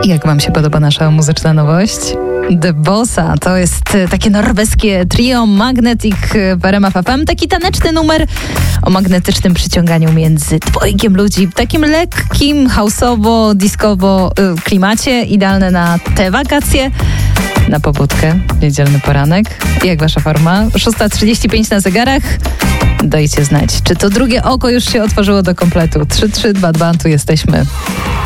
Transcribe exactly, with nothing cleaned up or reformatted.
Jak wam się podoba nasza muzyczna nowość? The Bossa to jest takie norweskie trio Magnetic w R M F F M. Taki taneczny numer o magnetycznym przyciąganiu między dwojgiem ludzi. W takim lekkim, houseowo, discowo y, klimacie. Idealne na te wakacje. Na pobudkę, niedzielny poranek. Jak wasza forma? szósta trzydzieści pięć na zegarach. Dajcie znać, czy to drugie oko już się otworzyło do kompletu. trzy trzy dwa dwa, tu jesteśmy.